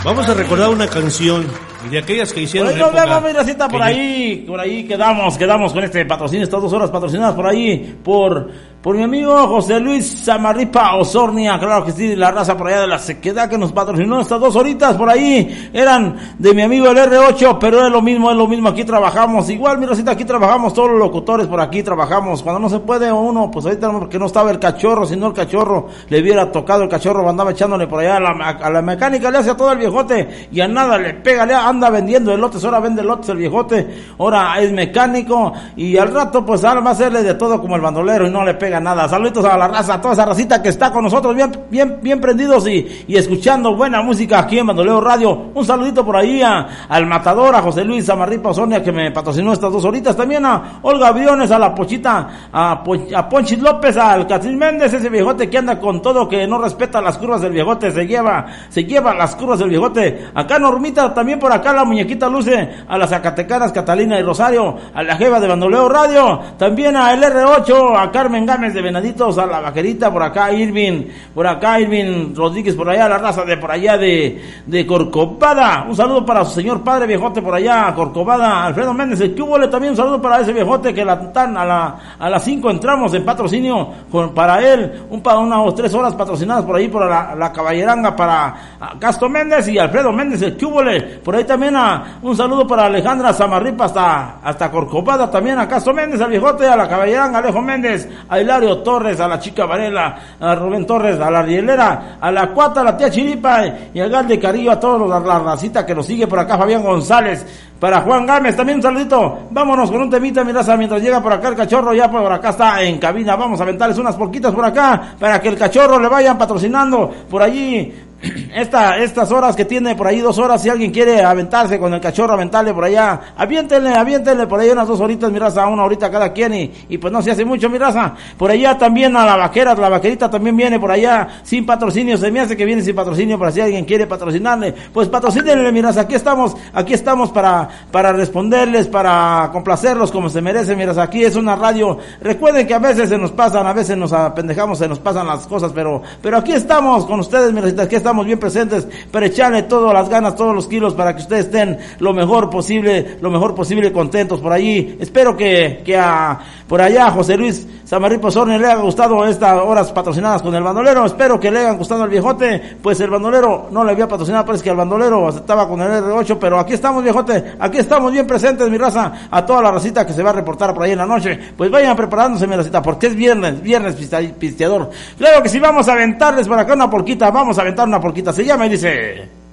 Vamos a recordar una canción de aquellas que hicieron. Pues nos vemos, mi racita, por ahí quedamos con este patrocinio, estas 2 horas patrocinadas por ahí, por mi amigo José Luis Samarripa Osornia, claro que sí, la raza por allá de la Sequedad que nos patrocinó estas 2 horitas por ahí, eran de mi amigo el R8, pero es lo mismo, aquí trabajamos, igual mi racita, aquí trabajamos todos los locutores, por aquí trabajamos, cuando no se puede uno, pues ahorita no, porque no estaba el cachorro, si no el cachorro le hubiera tocado, el cachorro andaba echándole por allá a la mecánica, le hace a todo el viejote, y a nada le pega, le anda vendiendo elotes, ahora vende elotes el viejote, ahora es mecánico, y al rato pues ahora va a hacerle de todo como el bandolero, y no le pega nada. Saluditos a la raza, a toda esa racita que está con nosotros bien prendidos y escuchando buena música aquí en Bandolero Radio. Un saludito por ahí al Matador, a José Luis Samarripa Osornia, que me patrocinó estas 2 horitas, también a Olga Briones, a la Pochita, a Ponchis López, al Catrín Méndez, ese viejote que anda con todo, que no respeta las curvas del viejote, se lleva las curvas del viejote. Acá Normita, también por acá la muñequita Luce, a las Zacatecanas Catalina y Rosario, a la Jeva de Bandolero Radio, también a el R8, a Carmen Gámez de Venaditos, a la Vaquerita, por acá Irving Rodríguez, por allá la raza de por allá de Corcovada, un saludo para su señor padre viejote por allá, Corcovada, Alfredo Méndez, el Cúbole, también un saludo para ese viejote que a las 5 entramos en patrocinio para él, unas 3 horas patrocinadas por ahí por la Caballeranga para Castro Méndez y Alfredo Méndez, el Cúbole, por ahí también un saludo para Alejandra Samarripa hasta Corcovada, también a Castro Méndez, al viejote, a la Caballeranga, Alejo Méndez, a Hilario Torres, a la chica Varela, a Rubén Torres, a la Rielera, a la Cuata, a la tía Chiripa y al Gal de Carillo, a todos la racita que nos sigue por acá, Fabián González, para Juan Gámez, también un saludito. Vámonos con un temita, mi raza, mientras llega por acá el cachorro, ya por acá está en cabina, vamos a aventarles unas porquitas por acá, para que el cachorro le vayan patrocinando por allí. Estas horas que tiene por ahí, 2 horas, si alguien quiere aventarse con el cachorro, aventarle por allá, aviéntenle por ahí unas 2 horitas, mi raza, 1 horita cada quien, y pues no se hace mucho, mi raza. Por allá también a la vaquerita también viene por allá, sin patrocinio, se me hace que viene sin patrocinio, para si alguien quiere patrocinarle, pues patrocínenle, mi raza, aquí estamos para responderles, para complacerlos como se merece, mi raza, aquí es una radio, recuerden que a veces se nos pasan, a veces nos apendejamos, se nos pasan las cosas, pero aquí estamos con ustedes, mi raza, aquí estamos bien presentes para echarle todas las ganas, todos los kilos para que ustedes estén lo mejor posible contentos por allí. Espero que por allá José Luis Samarripa Osornia le haya gustado estas horas patrocinadas con el bandolero. Espero que le hayan gustado al viejote, pues el bandolero no le había patrocinado, parece que al bandolero estaba con el R8, pero aquí estamos, viejote, aquí estamos bien presentes, mi raza, a toda la racita que se va a reportar por ahí en la noche. Pues vayan preparándose, mi racita, porque es viernes pisteador. Claro que sí, vamos a aventarles por acá una porquita, se llama y dice...